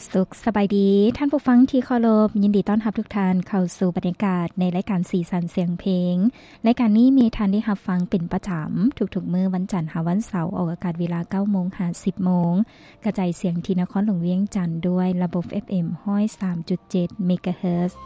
สุขสบายดีท่านผู้ฟังที่เคารพยินดีต้อนรับทุกท่านเข้าสู่บรรยากาศในรายการสีสันเสียงเพลงรายการนี้มีท่านได้รับฟังเป็นประจำทุกๆมื้อวันจันทร์หาวันเสาร์ออกอากาศเวลา 9:00 น. ถึง 10:00 น. กระจายเสียงที่นครหลวงเวียงจันทน์ด้วยระบบ FM 103.7 เมกะเฮิรตซ์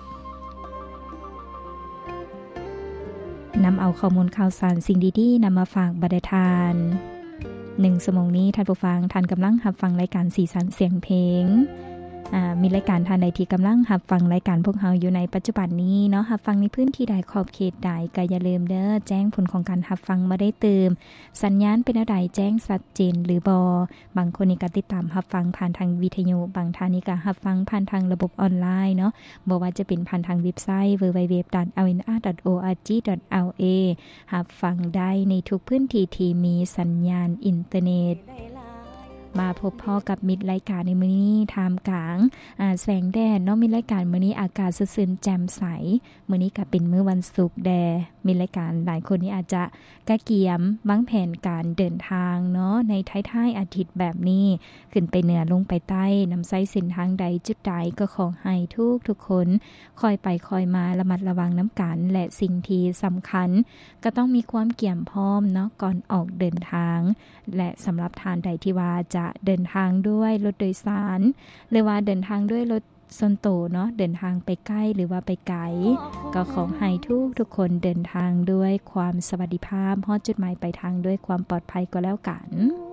นำเอาข้อมูลข่าวสารสิ่งดีๆนำมาฝากบรรดาทาน1 ชั่วโมงนี้ท่านผู้ฟังท่านกำลังรับฟังรายการสีสันเสียงเพลงมีรายการท่านใดที่กำลังรับฟังรายการพวกเราอยู่ในปัจจุบันนี้เนาะรับฟังในพื้นที่ใดขอบเขตใดก็อย่าลืมเด้อแจ้งผลของการรับฟังมาได้เติมสัญญาณเป็นอะไรแจ้งชัดเจนหรือบอบางคนนี่ก็ติดตามรับฟังผ่านทางวิทยุบางท่านนี่ก็รับฟังผ่านทางระบบออนไลน์เนาะบ่ว่าจะเป็นผ่านทางเว็บไซต์ www.alnr.org.la รับฟังได้ในทุกพื้นที่ที่มีสัญญาณอินเทอร์เน็ตมาพบพ่อกับมิตรรายการในมื้อนี้ท่ามกลางแสงแดดเนาะมีรายการมื้อนี้อากาศซื่นแจ่มใสมื้อนี้ก็เป็นมื้อวันศุกร์แดมีรายการหลายคนนี่อาจจะกะเกียมวางแผนการเดินทางเนาะในท้ายๆอาทิตย์แบบนี้ขึ้นไปเหนือลงไปใต้นำใช้เส้นทางใดจุดใดก็ขอให้ทุกคนคอยไปคอยมาระมัดระวังน้ำกันและสิ่งที่สำคัญก็ต้องมีความเกี่ยมพร้อมเนาะก่อนออกเดินทางและสำหรับทานใดที่ว่าจะเดินทางด้วยรถโดยสารหรือว่าเดินทางด้วยรถส่วนตัวเนาะเดินทางไปใกล้หรือว่าไปไกลก็ขอให้ทุกคนเดินทางด้วยความสวัสดิภาพฮอดจุดหมายปลายทางด้วยความปลอดภัยก็แล้วกัน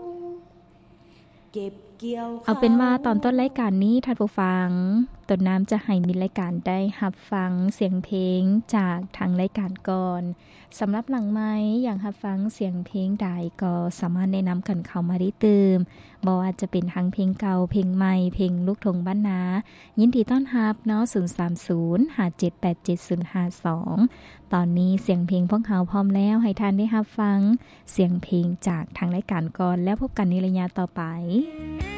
เอาเป็นว่าตอนต้นรายการนี้ท่านผู้ฟังต้นน้ำจะให้มีรายการได้รับฟังเสียงเพลงจากทางรายการก่อนสำหรับหลังไม้อย่างรับฟังเสียงเพลงใดก็สามารถแนะนำกันเข้ามาได้เติมบ่ว่าจะเป็นทั้งเพลงเก่าเพลงใหม่เพลงลูกทุ่งบ้านนายินดีต้อนรับเนาะ03057875052ตอนนี้เสียงเพลงพวกเราพร้อมแล้วให้ท่านได้รับฟังเสียงเพลงจากทางรายการก่อนแล้วพบกันในระยะต่อไป